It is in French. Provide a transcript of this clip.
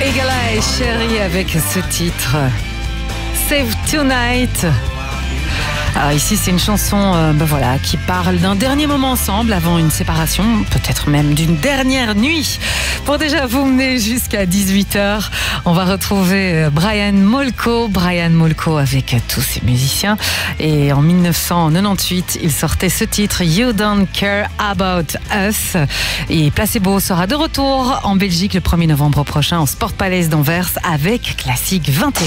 Egala et Chérie avec ce titre Save Tonight. Alors ici c'est une chanson qui parle d'un dernier moment ensemble avant une séparation, peut-être même d'une dernière nuit. Pour déjà vous mener jusqu'à 18h, on va retrouver Brian Molko avec tous ses musiciens. Et en 1998, il sortait ce titre You Don't Care About Us. Et Placebo sera de retour en Belgique le 1er novembre prochain au Sport Palace d'Anvers avec Classique 21.